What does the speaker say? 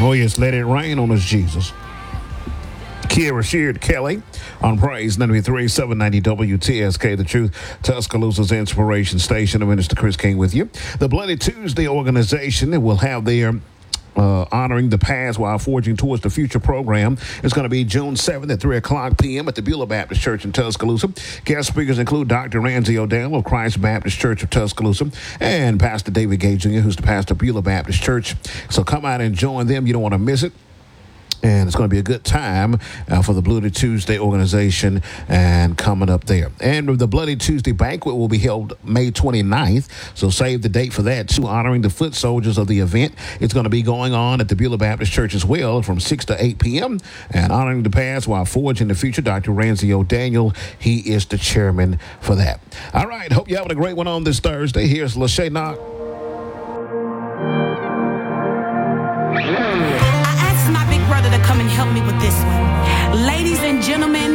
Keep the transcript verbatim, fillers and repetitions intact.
Oh, yes, let it rain on us, Jesus. Kira Sheard Kelly on Praise ninety-three, seven ninety W T S K, The Truth, Tuscaloosa's inspiration station. Minister Chris King with you. The Bloody Tuesday organization will have their Uh, honoring the past while forging towards the future program. It's going to be June seventh at three o'clock p.m. at the Beulah Baptist Church in Tuscaloosa. Guest speakers include Doctor Ramsey O'Dell of Christ Baptist Church of Tuscaloosa and Pastor David Gay Junior, who's the pastor of Beulah Baptist Church. So come out and join them. You don't want to miss it. And it's going to be a good time uh, for the Bloody Tuesday organization and coming up there. And the Bloody Tuesday banquet will be held May twenty-ninth. So save the date for that, too, honoring the foot soldiers of the event. It's going to be going on at the Beulah Baptist Church as well from six to eight p.m. And honoring the past while forging the future, Doctor Ramsey O'Daniel, he is the chairman for that. All right. Hope you're having a great one on this Thursday. Here's Lachey Knox. To come and help me with this one. Ladies and gentlemen,